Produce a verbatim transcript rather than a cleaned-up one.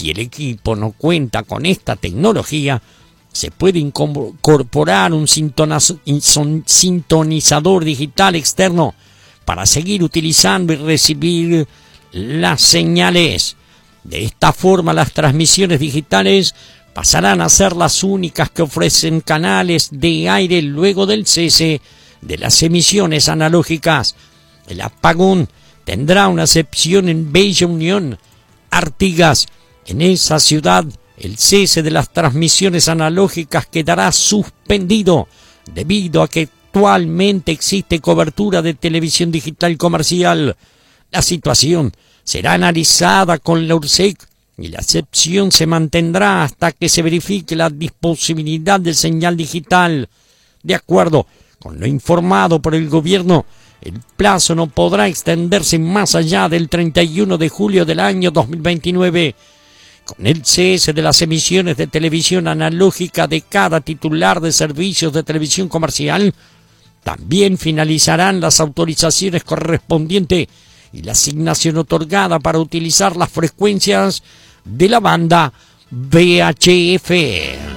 Si el equipo no cuenta con esta tecnología, se puede incorporar un sintonizador digital externo para seguir utilizando y recibir las señales. De esta forma, las transmisiones digitales pasarán a ser las únicas que ofrecen canales de aire luego del cese de las emisiones analógicas. El apagón tendrá una excepción en Bella Unión, Artigas. En esa ciudad, el cese de las transmisiones analógicas quedará suspendido debido a que actualmente existe cobertura de televisión digital comercial. La situación será analizada con la URSEC y la excepción se mantendrá hasta que se verifique la disponibilidad de señal digital. De acuerdo con lo informado por el gobierno, el plazo no podrá extenderse más allá del treinta y uno de julio del año dos mil veintinueve. Con el cese de las emisiones de televisión analógica de cada titular de servicios de televisión comercial, también finalizarán las autorizaciones correspondientes y la asignación otorgada para utilizar las frecuencias de la banda V H F.